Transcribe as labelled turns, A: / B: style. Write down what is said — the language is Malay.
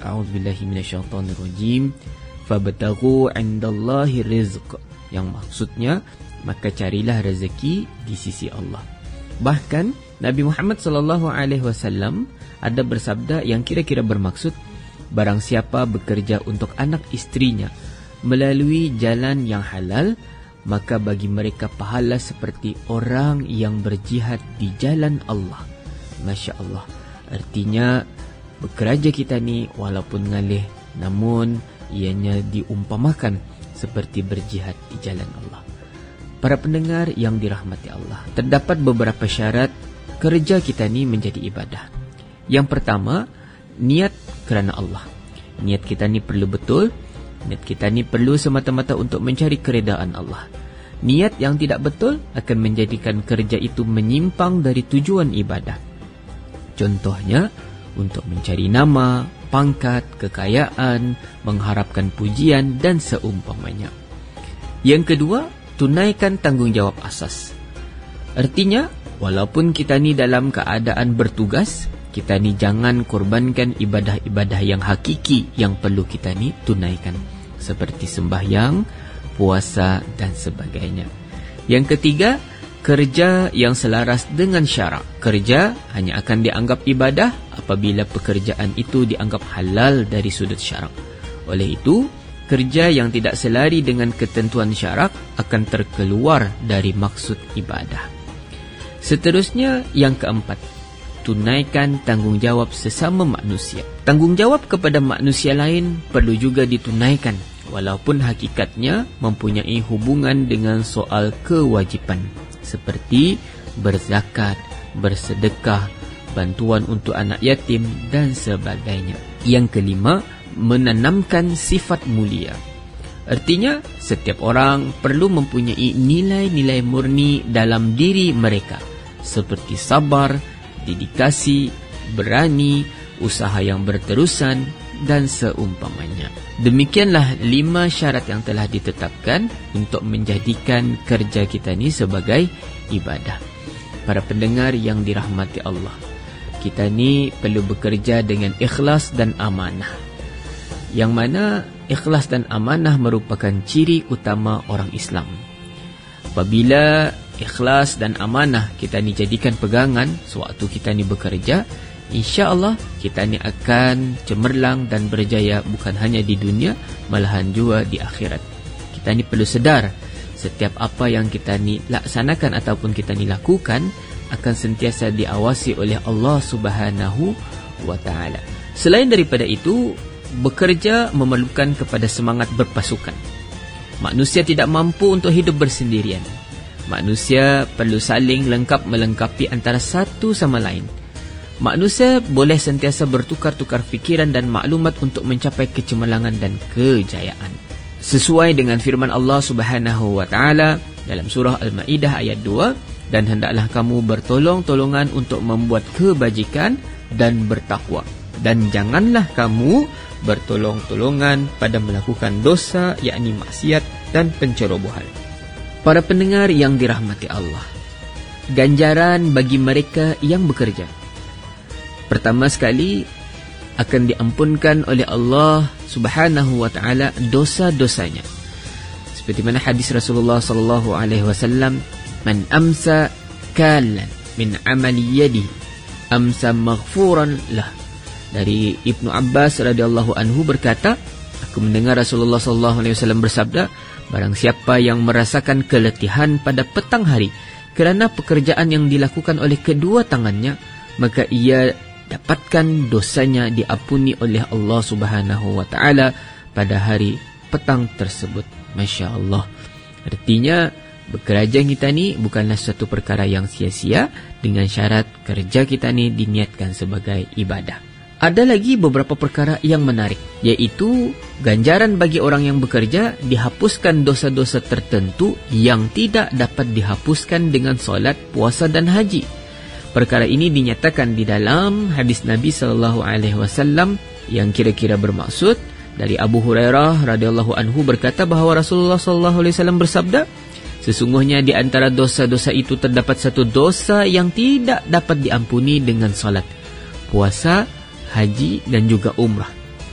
A: a'udzubillahi minasyaitonirrajim, fabtaghu 'indallahi rizq, yang maksudnya maka carilah rezeki di sisi Allah. Bahkan Nabi Muhammad SAW ada bersabda yang kira-kira bermaksud, barang siapa bekerja untuk anak istrinya melalui jalan yang halal, maka bagi mereka pahala seperti orang yang berjihad di jalan Allah. Masya Allah. Artinya bekerja kita ni walaupun ngalih, namun ianya diumpamakan seperti berjihad di jalan Allah. Para pendengar yang dirahmati Allah, terdapat beberapa syarat kerja kita ni menjadi ibadah. Yang pertama, niat kerana Allah. Niat kita ni perlu betul. Niat kita ni perlu semata-mata untuk mencari keredaan Allah. Niat yang tidak betul akan menjadikan kerja itu menyimpang dari tujuan ibadah. Contohnya, untuk mencari nama, pangkat, kekayaan, mengharapkan pujian dan seumpamanya. Yang kedua, tunaikan tanggungjawab asas. Artinya, walaupun kita ni dalam keadaan bertugas, kita ni jangan korbankan ibadah-ibadah yang hakiki yang perlu kita ni tunaikan, seperti sembahyang, puasa dan sebagainya. Yang ketiga, kerja yang selaras dengan syarak. Kerja hanya akan dianggap ibadah apabila pekerjaan itu dianggap halal dari sudut syarak. Oleh itu, kerja yang tidak selari dengan ketentuan syarak akan terkeluar dari maksud ibadah. Seterusnya, yang keempat, tunaikan tanggungjawab sesama manusia. Tanggungjawab kepada manusia lain perlu juga ditunaikan, walaupun hakikatnya mempunyai hubungan dengan soal kewajipan, seperti berzakat, bersedekah, bantuan untuk anak yatim dan sebagainya. Yang kelima, menanamkan sifat mulia. Artinya, setiap orang perlu mempunyai nilai-nilai murni dalam diri mereka, seperti sabar, dedikasi, berani, usaha yang berterusan dan seumpamanya. Demikianlah 5 syarat yang telah ditetapkan untuk menjadikan kerja kita ni sebagai ibadah. Para pendengar yang dirahmati Allah, kita ni perlu bekerja dengan ikhlas dan amanah. Yang mana ikhlas dan amanah merupakan ciri utama orang Islam. Apabila ikhlas dan amanah kita ni jadikan pegangan sewaktu kita ni bekerja, insya-Allah kita ni akan cemerlang dan berjaya bukan hanya di dunia, malahan juga di akhirat. Kita ni perlu sedar, setiap apa yang kita ni laksanakan ataupun kita ni lakukan akan sentiasa diawasi oleh Allah Subhanahu wa taala. Selain daripada itu, bekerja memerlukan kepada semangat berpasukan. Manusia tidak mampu untuk hidup bersendirian. Manusia perlu saling lengkap melengkapi antara satu sama lain. Manusia boleh sentiasa bertukar-tukar fikiran dan maklumat untuk mencapai kecemerlangan dan kejayaan. Sesuai dengan firman Allah Subhanahu wa taala dalam surah Al-Maidah ayat 2, dan hendaklah kamu bertolong-tolongan untuk membuat kebajikan dan bertakwa, dan janganlah kamu bertolong-tolongan pada melakukan dosa, yakni maksiat dan pencerobohan. Para pendengar yang dirahmati Allah, ganjaran bagi mereka yang bekerja. Pertama sekali, akan diampunkan oleh Allah Subhanahu wa taala dosa-dosanya. Seperti mana hadis Rasulullah sallallahu alaihi wasallam, "Man amsa kalan min amali yadi, amsa maghfuran lah." Dari Ibnu Abbas radhiyallahu anhu berkata, aku mendengar Rasulullah sallallahu alaihi wasallam bersabda, barang siapa yang merasakan keletihan pada petang hari kerana pekerjaan yang dilakukan oleh kedua tangannya, maka ia dapatkan dosanya diampuni oleh Allah Subhanahu wa taala pada hari petang tersebut. Masya Allah. Artinya, bekerja kita ni bukanlah suatu perkara yang sia-sia, dengan syarat kerja kita ni diniatkan sebagai ibadah. Ada lagi beberapa perkara yang menarik, iaitu ganjaran bagi orang yang bekerja dihapuskan dosa-dosa tertentu yang tidak dapat dihapuskan dengan solat, puasa dan haji. Perkara ini dinyatakan di dalam hadis Nabi SAW yang kira-kira bermaksud dari Abu Hurairah radhiyallahu anhu berkata bahawa Rasulullah SAW bersabda, sesungguhnya di antara dosa-dosa itu terdapat satu dosa yang tidak dapat diampuni dengan solat, puasa, haji dan juga umrah.